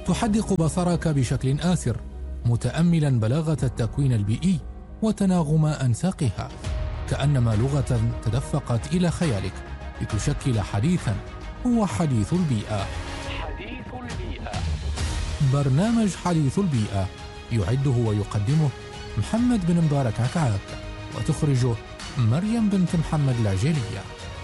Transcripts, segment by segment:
تحدق بصرك بشكل آسر، متأملا بلاغة التكوين البيئي وتناغم أنساقها، كأنما لغة تدفقت إلى خيالك لتشكل حديثا هو حديث البيئة. حديث البيئة، برنامج حديث البيئة يعده ويقدمه محمد بن مبارك عكعاك، وتخرجه مريم بنت محمد العجيلية.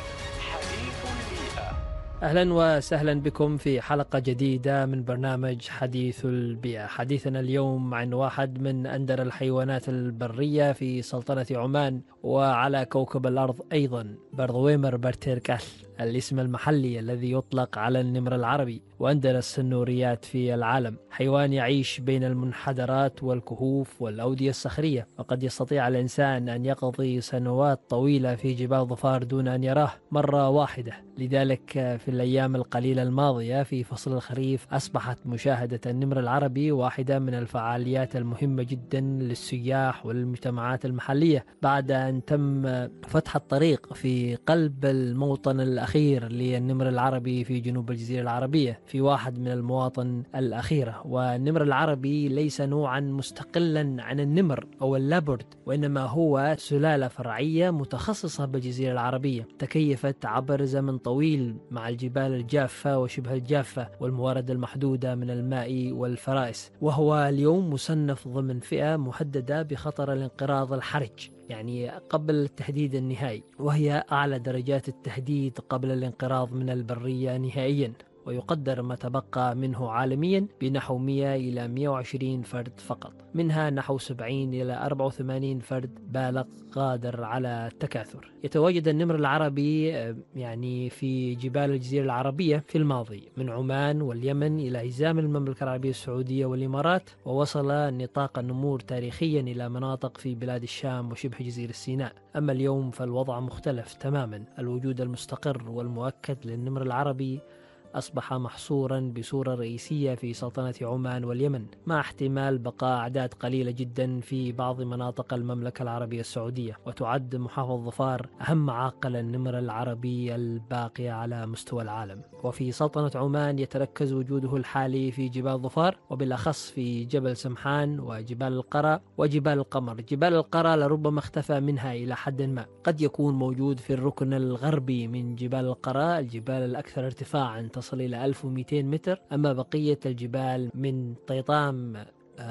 حديث البيئة. أهلا وسهلا بكم في حلقة جديدة من برنامج حديث البيئة. حديثنا اليوم عن واحد من أندر الحيوانات البرية في سلطنة عمان وعلى كوكب الأرض أيضا، برضويمر برتيركال، الاسم المحلي الذي يطلق على النمر العربي وأندر السنوريات في العالم. حيوان يعيش بين المنحدرات والكهوف والأودية الصخرية، وقد يستطيع الإنسان أن يقضي سنوات طويلة في جبال ظفار دون أن يراه مرة واحدة. لذلك في الأيام القليلة الماضية في فصل الخريف أصبحت مشاهدة النمر العربي واحدة من الفعاليات المهمة جدا للسياح والمجتمعات المحلية، بعد أن تم فتح الطريق في قلب الموطن الأخير للنمر العربي في جنوب الجزيرة العربية، في واحد من المواطن الأخيرة. والنمر العربي ليس نوعا مستقلا عن النمر أو اللابرد، وإنما هو سلالة فرعية متخصصة بالجزيرة العربية، تكيفت عبر زمن طويل مع الجبال الجافة وشبه الجافة والموارد المحدودة من الماء والفرائس، وهو اليوم مصنف ضمن فئة مهددة بخطر الانقراض الحرج، يعني قبل التهديد النهائي، وهي أعلى درجات التهديد قبل الانقراض من البرية نهائيا. ويقدر ما تبقى منه عالميا بنحو 100 إلى 120 فرد فقط، منها نحو 70 إلى 84 فرد بالغ قادر على التكاثر. يتواجد النمر العربي يعني في جبال الجزيرة العربية في الماضي، من عمان واليمن إلى حزام المملكة العربية السعودية والإمارات، ووصل نطاق النمور تاريخيا إلى مناطق في بلاد الشام وشبه جزيرة سيناء. أما اليوم فالوضع مختلف تماما. الوجود المستقر والمؤكد للنمر العربي أصبح محصورا بصورة رئيسية في سلطنة عمان واليمن، مع احتمال بقاء أعداد قليلة جدا في بعض مناطق المملكة العربية السعودية. وتعد محافظة ظفار أهم معاقل النمر العربي الباقية على مستوى العالم. وفي سلطنة عمان يتركز وجوده الحالي في جبال ظفار، وبالأخص في جبل سمحان وجبال القرى وجبال القمر. جبال القرى لربما اختفى منها إلى حد ما، قد يكون موجود في الركن الغربي من جبال القرى، الجبال الأكثر ارتفاعا تصل إلى 1200 متر. أما بقية الجبال من طيطام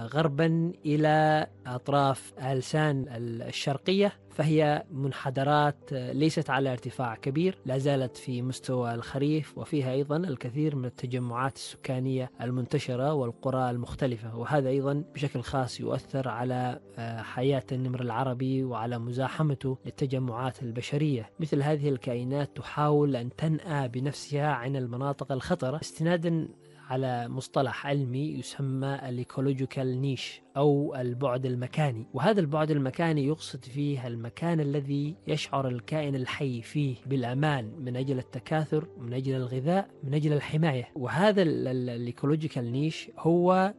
غربا إلى أطراف آلسان الشرقية فهي منحدرات ليست على ارتفاع كبير، لا زالت في مستوى الخريف، وفيها أيضا الكثير من التجمعات السكانية المنتشرة والقرى المختلفة، وهذا أيضا بشكل خاص يؤثر على حياة النمر العربي وعلى مزاحمته للتجمعات البشرية. مثل هذه الكائنات تحاول أن تنأى بنفسها عن المناطق الخطرة استنادا على مصطلح علمي يسمى الإيكولوجيكال نيش أو البعد المكاني. وهذا البعد المكاني يقصد فيه المكان الذي يشعر الكائن الحي فيه بالأمان من أجل التكاثر، من أجل الغذاء، من أجل الحماية. وهذا الإيكولوجيكال نيش هو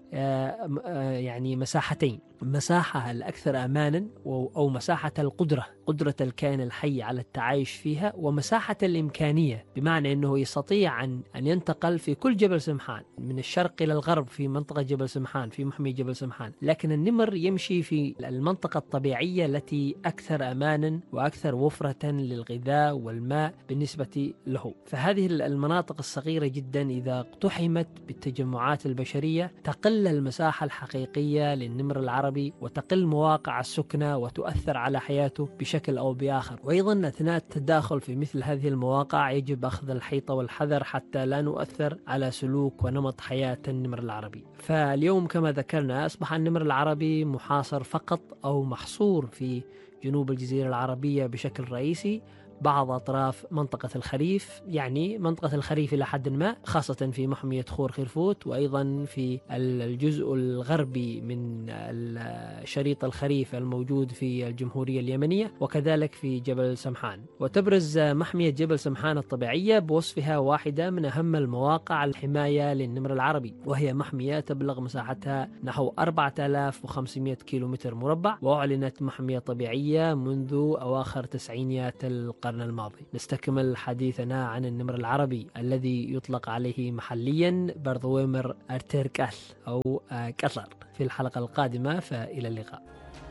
يعني مساحتين: مساحة الأكثر أمانا أو مساحة قدرة الكائن الحي على التعايش فيها، ومساحة الإمكانية، بمعنى أنه يستطيع أن ينتقل في كل جبل سمحان من الشرق إلى الغرب في منطقة جبل سمحان، في محمية جبل سمحان. لكن النمر يمشي في المنطقة الطبيعية التي أكثر أمانا وأكثر وفرة للغذاء والماء بالنسبة له. فهذه المناطق الصغيرة جدا إذا اقتحمت بالتجمعات البشرية تقل المساحة الحقيقية للنمر العربي وتقل مواقع السكنة وتؤثر على حياته بشكل أو بآخر. وأيضا أثناء التداخل في مثل هذه المواقع يجب أخذ الحيطة والحذر حتى لا نؤثر على سلوك ونمط حياة النمر العربي. فاليوم كما ذكرنا أصبح النمر العربي محاصر فقط أو محصور في جنوب الجزيرة العربية بشكل رئيسي، بعض أطراف منطقة الخريف، يعني منطقة الخريف إلى حد ما، خاصة في محمية خور خرفوت، وأيضا في الجزء الغربي من شريط الخريف الموجود في الجمهورية اليمنية، وكذلك في جبل سمحان. وتبرز محمية جبل سمحان الطبيعية بوصفها واحدة من أهم المواقع الحماية للنمر العربي، وهي محمية تبلغ مساحتها نحو 4500 كيلومتر مربع، وأعلنت محمية طبيعية منذ أواخر تسعينيات القرن القرن الماضي. نستكمل حديثنا عن النمر العربي الذي يطلق عليه محليا برضويمر أرتيركال أو كتلر في الحلقة القادمة، فإلى اللقاء.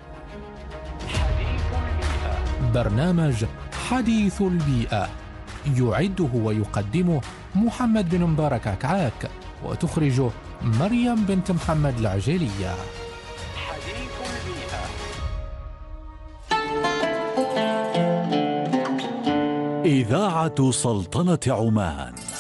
حديث البيئة. برنامج حديث البيئة يعده ويقدمه محمد بن مبارك عكعاك، وتخرجه مريم بنت محمد العجيلية. حديث البيئة. إذاعة سلطنة عمان.